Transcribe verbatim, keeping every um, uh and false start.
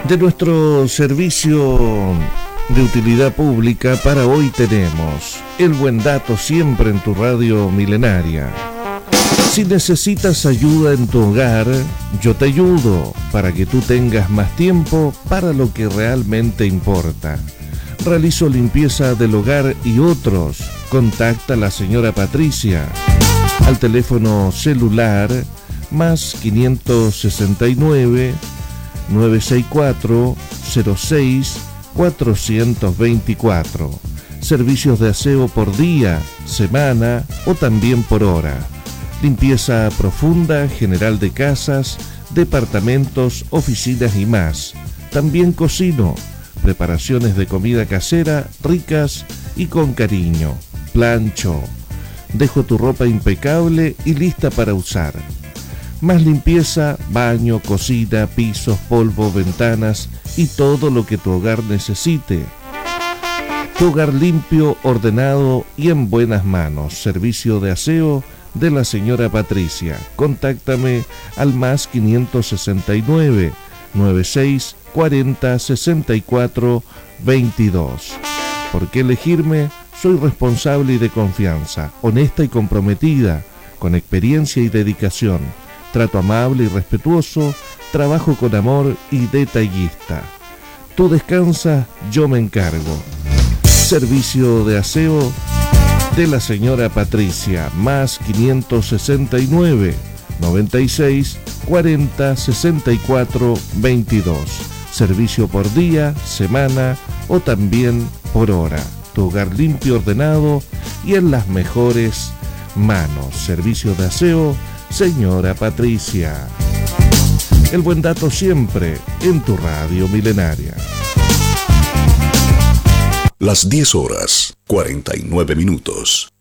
De nuestro servicio de utilidad pública para hoy tenemos el buen dato siempre en tu radio milenaria. Si necesitas ayuda en tu hogar, yo te ayudo para que tú tengas más tiempo para lo que realmente importa. Realizo limpieza del hogar y otros. Contacta a la señora Patricia al teléfono celular más quinientos sesenta y nueve, novecientos sesenta y cuatro, cero seis, cuatrocientos veinticuatro. Servicios de aseo por día, semana o también por hora. Limpieza profunda, general de casas, departamentos, oficinas y más. También cocino. Preparaciones de comida casera, ricas y con cariño. Plancho. Dejo tu ropa impecable y lista para usar. Más limpieza, baño, cocina, pisos, polvo, ventanas y todo lo que tu hogar necesite. Tu hogar limpio, ordenado y en buenas manos. Servicio de aseo de la señora Patricia. Contáctame al más quinientos sesenta y nueve, noventa y seis, cuarenta, sesenta y cuatro, veintidós. ¿Por qué elegirme? Soy responsable y de confianza, honesta y comprometida, con experiencia y dedicación, trato amable y respetuoso, trabajo con amor y detallista. Tú descansas, yo me encargo. Servicio de aseo de la señora Patricia, más quinientos sesenta y nueve, noventa y seis, cuarenta, sesenta y cuatro, veintidós. Servicio por día, semana o también por hora. Tu hogar limpio, ordenado y en las mejores manos. Servicio de aseo, señora Patricia. El buen dato siempre en tu radio milenaria. Las diez horas, cuarenta y nueve minutos.